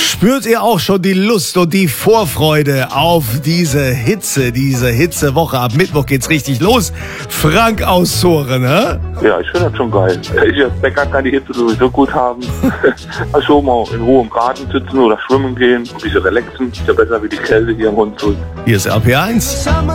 Spürt ihr auch schon die Lust und die Vorfreude auf diese Hitzewoche? Ab Mittwoch geht's richtig los. Frank aus Zoren, ne? Ja, ich finde das schon geil. Ich als Bäcker kann die Hitze sowieso gut haben. Also mal in Ruhe im Garten sitzen oder schwimmen gehen, ein bisschen relaxen. Ist ja besser wie die Kälte hier im Hund. Hier ist RP1.